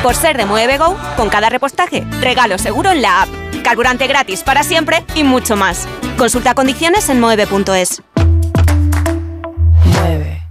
Por ser de Moeve Go, con cada repostaje, regalo seguro en la app. Carburante gratis para siempre y mucho más. Consulta condiciones en moeve.es. 9.